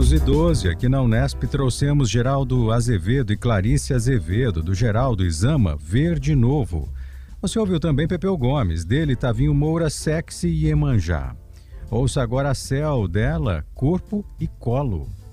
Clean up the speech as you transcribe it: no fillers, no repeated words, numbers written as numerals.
11h12, aqui na Unesp trouxemos Geraldo Azevedo e Clarice Azevedo, do Geraldo e Zama, Verde Novo. Você ouviu também Pepeu Gomes, dele Tavinho Moura, Sexy e Iemanjá. Ouça agora a Céu, dela, Corpo e Colo.